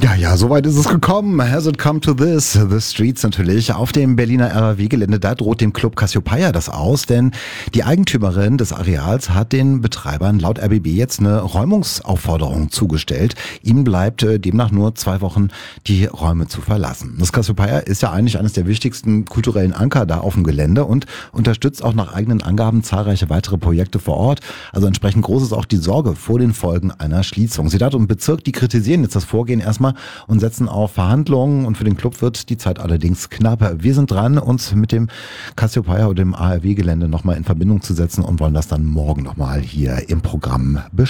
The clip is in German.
Ja, soweit ist es gekommen. Has it come to this? The Streets natürlich. Auf dem Berliner RAW-Gelände, da droht dem Club Cassiopeia das aus, denn die Eigentümerin des Areals hat den Betreibern laut RBB jetzt eine Räumungsaufforderung zugestellt. Ihnen bleibt demnach nur 2 Wochen, die Räume zu verlassen. Das Cassiopeia ist ja eigentlich eines der wichtigsten kulturellen Anker da auf dem Gelände und unterstützt auch nach eigenen Angaben zahlreiche weitere Projekte vor Ort. Also entsprechend groß ist auch die Sorge vor den Folgen einer Schließung. Senat und Bezirk, die kritisieren jetzt das Vorgehen erstmal und setzen auf Verhandlungen, und für den Club wird die Zeit allerdings knapp. Wir sind dran, uns mit dem Cassiopeia oder dem ARW-Gelände nochmal in Verbindung zu setzen und wollen das dann morgen nochmal hier im Programm besprechen.